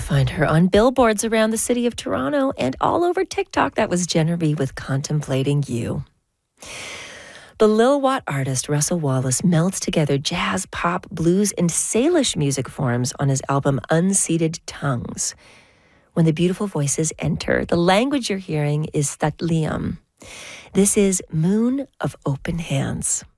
find her on billboards around the city of Toronto and all over TikTok. That was Jenna Ree with Contemplating You. The Lil Watt artist Russell Wallace melts together jazz, pop, blues, and Salish music forms on his album Unseated Tongues. When the beautiful voices enter, the language you're hearing is Thatliam. This is Moon of Open Hands.